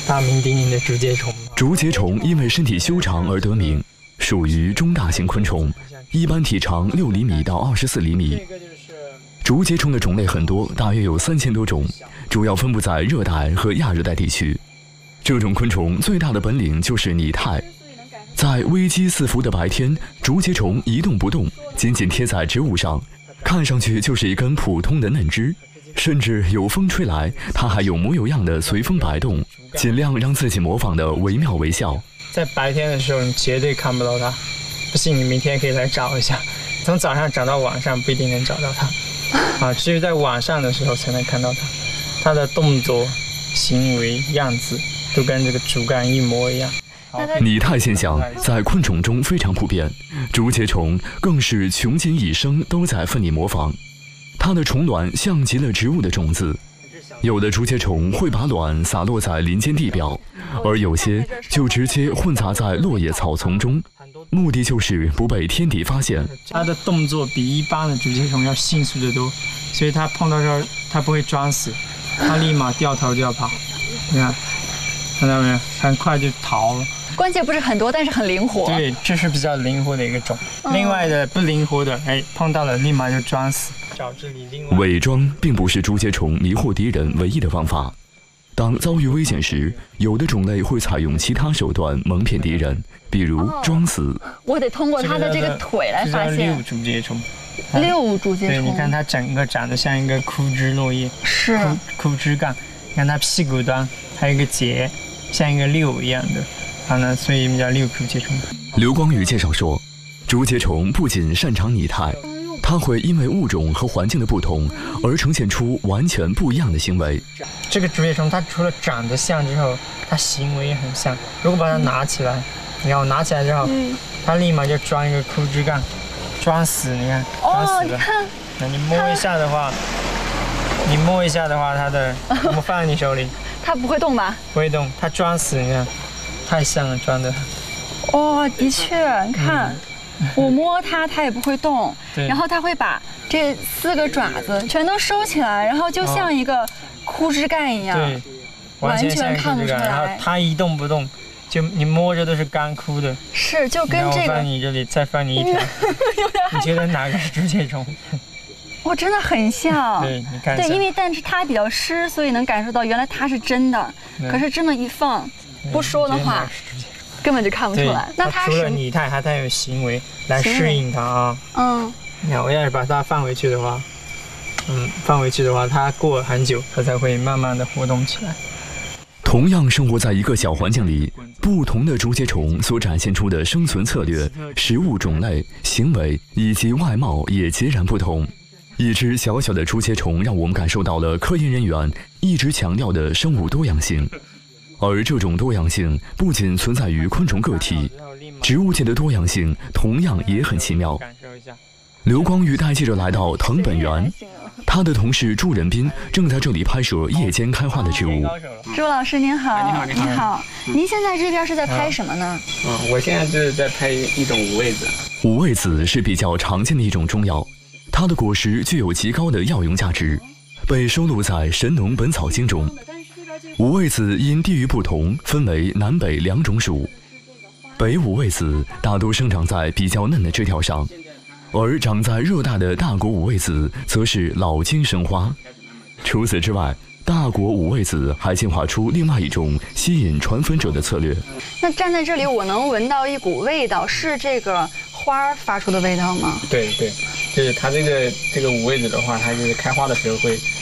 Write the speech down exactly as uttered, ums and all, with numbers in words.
大名鼎鼎的竹节虫。 竹节虫因为身体修长而得名，属于中大型昆虫，一般体长六厘米到二十四厘米。竹节虫的种类很多，大约有三千多种，主要分布在热带和亚热带地区。这种昆虫最大的本领就是拟态。在危机四伏的白天，竹节虫一动不动，紧紧贴在植物上，看上去就是一根普通的嫩枝。甚至有风吹来，它还有模有样的随风摆动，尽量让自己模仿的惟妙惟肖。 在白天的时候，你绝对看不到它，不信你明天可以来找一下。从早上找到晚上不一定能找到它。啊，只有在晚上的时候才能看到它，它的动作、行为、样子都跟这个竹竿一模一样。 拟态现象在昆虫中非常普遍，竹节虫更是穷尽一生都在奋力模仿。它的虫卵像极了植物的种子，有的竹节虫会把卵洒落在林间地表，而有些就直接混杂在落叶草丛中。目的就是不被天敌发现。 它的动作比一般的竹节虫要迅速得多，所以它碰到这儿，它不会装死，它立马掉头就要跑。你看，看到没有？很快就逃了。 关节不是很多，但是很灵活。 对，这是比较灵活的一个种。嗯、另外的不灵活的，哎，碰到了立马就装死。找这里另外伪装并不是竹节虫迷惑敌人唯一的方法。当遭遇危险时，有的种类会采用其他手段蒙骗敌人，比如装死。 哦、我得通过它的这个腿来发现。 六竹节虫。 六竹节虫。 对，你看它整个长得像一个枯枝落叶， 是枯枯枝干。你看它屁股端还有一个节，像一个六一样的，它呢，所以叫六竹节虫。 刘光宇介绍说，竹节虫不仅擅长拟态，它会因为物种和环境的不同而呈现出完全不一样的行为。 这个竹节虫它除了长得像之后，它行为也很像。如果把它拿起来，你看我拿起来之后，嗯、它立马就装一个枯枝干，装死，你看，装死了。哦、那你摸一下的话，你摸一下的话，它的，我们放在你手里， 它不会动吧？ 不会动，它装死，你看，太像了，装的。 哦，的确，你看。嗯我摸它，它也不会动，然后它会把这四个爪子全都收起来，然后就像一个枯枝干一样， 对， 完全看不出来。 然后它一动不动，就你摸着都是干枯的。 是，就跟这个。 放你这里，再放你一条。你觉得哪个是竹节虫？ 哦，真的很像。 对，你看。 对，因为但是它比较湿，所以能感受到原来它是真的。可是这么一放，不说的话。根本就看不出来。那它除了拟态，它还有行为来适应它啊。嗯。你看，我要是把它放回去的话，嗯，放回去的话，它过很久，它才会慢慢的活动起来。 同样生活在一个小环境里，不同的竹节虫所展现出的生存策略、食物种类、行为以及外貌也截然不同。一只小小的竹节虫让我们感受到了科研人员一直强调的生物多样性。而这种多样性不仅存在于昆虫个体，植物界的多样性同样也很奇妙。刘光宇带记者来到藤本园，他的同事朱仁斌正在这里拍摄夜间开花的植物。 朱老师您好， 你好，你好， 你好，您现在这边是在拍什么呢？ 嗯，我现在就是在拍一种五味子。 五味子是比较常见的一种中药，它的果实具有极高的药用价值，被收录在《神农本草经》中。五味子因地域不同，分为南北两种属。北五味子大多生长在比较嫩的枝条上，而长在热带的大果五味子则是老茎生花。除此之外，大果五味子还进化出另外一种吸引传粉者的策略。 那站在这里，我能闻到一股味道，是这个花发出的味道吗？ 对对，就是它这个这个五味子的话，它就是开花的时候会